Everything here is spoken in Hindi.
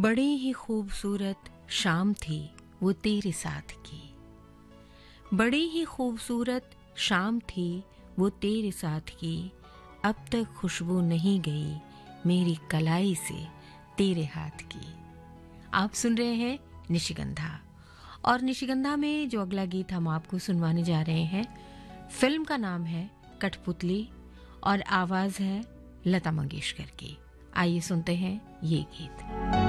बड़ी ही खूबसूरत शाम थी वो तेरे साथ की, बड़ी ही खूबसूरत शाम थी वो तेरे साथ की, अब तक खुशबू नहीं गई मेरी कलाई से तेरे हाथ की। आप सुन रहे हैं निशिगंधा, और निशिगंधा में जो अगला गीत हम आपको सुनवाने जा रहे हैं, फिल्म का नाम है कठपुतली और आवाज है लता मंगेशकर की। आइए सुनते हैं ये गीत।